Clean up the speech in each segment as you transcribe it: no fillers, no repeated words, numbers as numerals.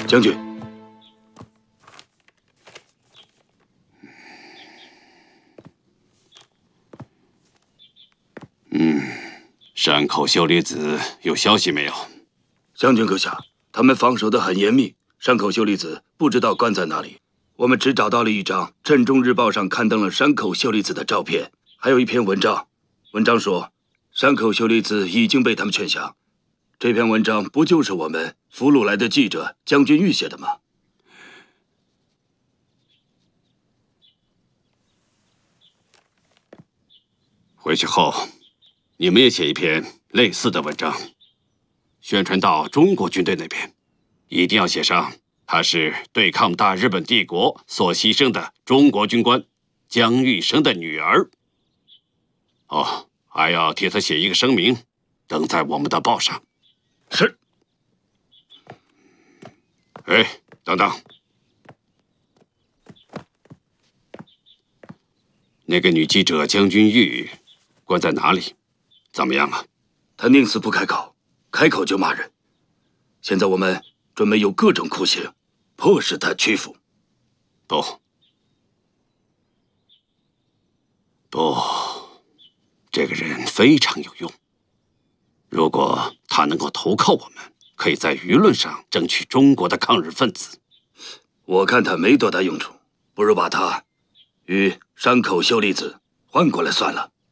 将军。 山口秀里子有消息没有？ 将军阁下，他们防守得很严密，山口秀里子不知道关在哪里。我们只找到了一张《镇中日报》上刊登了山口秀里子的照片，还有一篇文章。文章说，山口秀里子已经被他们劝降。这篇文章不就是我们俘虏来的记者江君玉写的吗？ 回去后，你们也写一篇类似的文章，宣传到中国军队那边，一定要写上她是对抗大日本帝国所牺牲的中国军官江玉生的女儿。哦，还要替她写一个声明，登在我们的报上。 是。 哎，等等，那个女记者江君玉关在哪里？怎么样啊？ 她宁死不开口，开口就骂人。现在我们准备用各种酷刑，迫使她屈服。 不，这个人非常有用。如果他能够投靠我们，可以在舆论上争取中国的抗日分子。 我看他没多大用处，不如把他与山口秀里子换过来算了。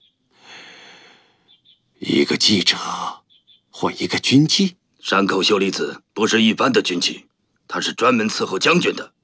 一个记者换一个军机？ 山口秀里子不是一般的军机，他是专门伺候将军的。